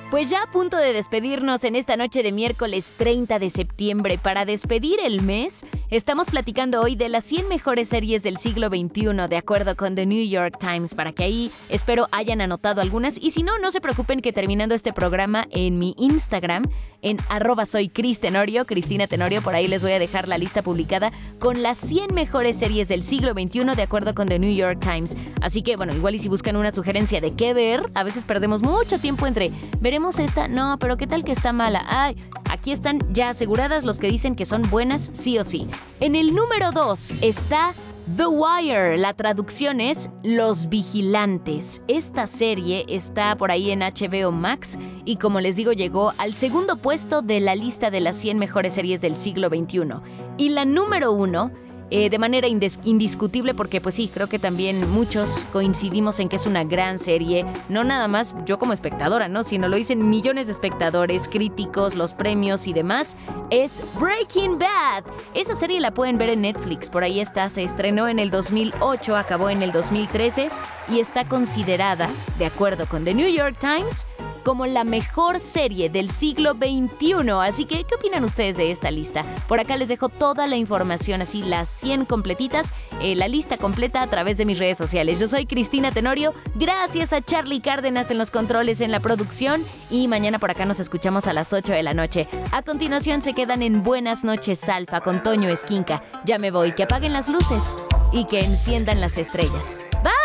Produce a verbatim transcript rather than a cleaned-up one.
Pues ya a punto de despedirnos en esta noche de miércoles treinta de septiembre. Para despedir el mes, estamos platicando hoy de las cien mejores series del siglo veintiuno, de acuerdo con The New York Times, para que ahí espero hayan anotado algunas. Y si no, no se preocupen que terminando este programa en mi Instagram, en arroba soy Cris Tenorio, Cristina Tenorio, por ahí les voy a dejar la lista publicada con las cien mejores series del siglo veintiuno, de acuerdo con The New York Times. Así que, bueno, igual y si buscan una sugerencia de qué ver, a veces perdemos mucho tiempo entre veremos esta, no, pero qué tal que está mala. Ay, aquí están ya aseguradas los que dicen que son buenas sí o sí. En el número dos está The Wire, la traducción es Los Vigilantes. Esta serie está por ahí en H B O Max y, como les digo, llegó al segundo puesto de la lista de las cien mejores series del siglo veintiuno. Y la número uno, eh, de manera indes- indiscutible, porque pues sí, creo que también muchos coincidimos en que es una gran serie, no nada más yo como espectadora, ¿no? Sino lo dicen millones de espectadores, críticos, los premios y demás, es Breaking Bad. Esa serie la pueden ver en Netflix, por ahí está, se estrenó en el dos mil ocho, acabó en el dos mil trece y está considerada, de acuerdo con The New York Times, como la mejor serie del siglo veintiuno. Así que, ¿qué opinan ustedes de esta lista? Por acá les dejo toda la información, así las cien completitas, eh, la lista completa a través de mis redes sociales. Yo soy Cristina Tenorio, gracias a Charlie Cárdenas en los controles, en la producción, y mañana por acá nos escuchamos a las ocho de la noche. A continuación se quedan en Buenas noches Alfa con Toño Esquinca. Ya me voy, que apaguen las luces y que enciendan las estrellas. ¡Bye!